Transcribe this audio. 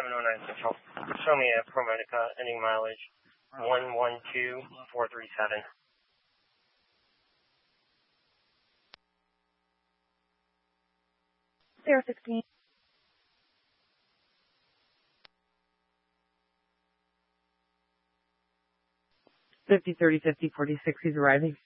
709 Central. Show me a ProMedica ending mileage 112437. Sierra 16. $50, 30, 50, 46, he's arriving.